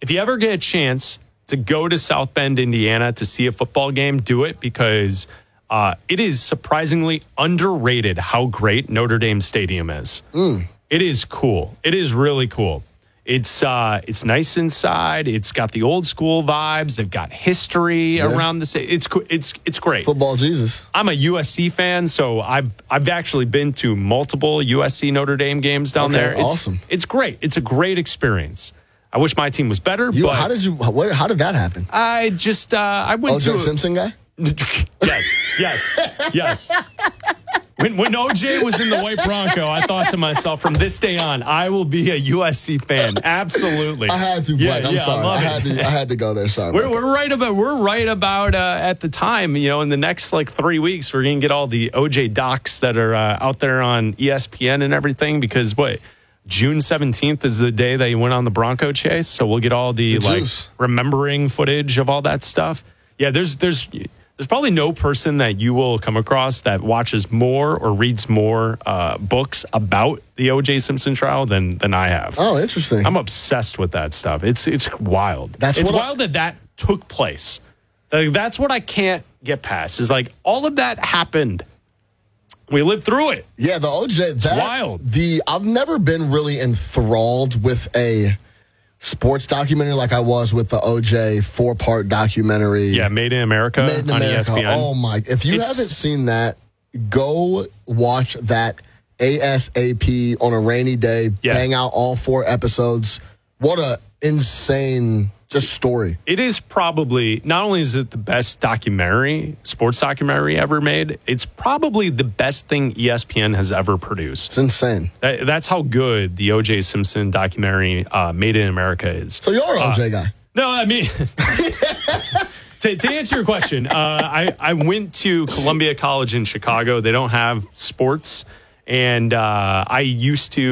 if you ever get a chance to go to South Bend, Indiana to see a football game, do it because it is surprisingly underrated how great Notre Dame Stadium is. It is cool. It is really cool. It's nice inside. It's got the old school vibes. They've got history around the city. It's great. Football Jesus. I'm a USC fan, so I've actually been to multiple USC Notre Dame games down there. Awesome. It's great. It's a great experience. I wish my team was better. But How did that happen? I just I went to O.J. Simpson guy. Yes. When OJ was in the white Bronco, I thought to myself, from this day on, I will be a USC fan. Absolutely. I had to, Blake. I'm sorry. I had to go there. Sorry. We're right about at the time, in the next 3 weeks, we're going to get all the OJ docs that are out there on ESPN and everything because June 17th is the day that he went on the Bronco chase. So we'll get all the remembering footage of all that stuff. Yeah, there's probably no person that you will come across that watches more or reads more books about the O.J. Simpson trial than I have. Oh, interesting. I'm obsessed with that stuff. It's wild. It's wild that took place. That's what I can't get past. Is all of that happened. We lived through it. Yeah, the O.J. That's wild. I've never been really enthralled with a sports documentary like I was with the O.J. 4-part documentary. Yeah, Made in America on ESPN. Oh, my. If you haven't seen that, go watch that ASAP on a rainy day. Yeah. Bang out all 4 episodes. What a insane story. It is probably, not only is it the best sports documentary ever made, it's probably the best thing ESPN has ever produced. It's insane. That's how good the O.J. Simpson documentary Made in America is. So you're an O.J. guy. No, I mean, to answer your question, I went to Columbia College in Chicago. They don't have sports, and I used to